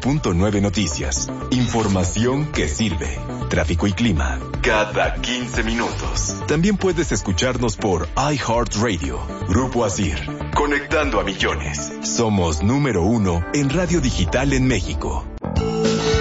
99.9 Noticias. Información que sirve. Tráfico y clima cada 15 minutos. También puedes escucharnos por iHeartRadio. Grupo Asir. Conectando a millones. Somos número 1 en radio digital en México.